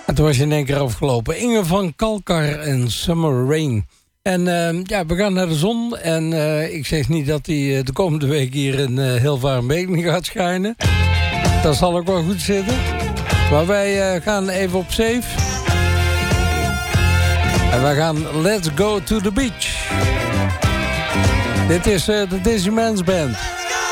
En toen was je in één keer afgelopen. Inge van Kalkar en Summer Rain. En we gaan naar de zon. En ik zeg niet dat die de komende week hier in Hilvarenbeek gaat schijnen. Dat zal ook wel goed zitten. Maar wij gaan even op safe. En wij gaan Let's Go to the Beach. Dit is de Dizzy Man's Band.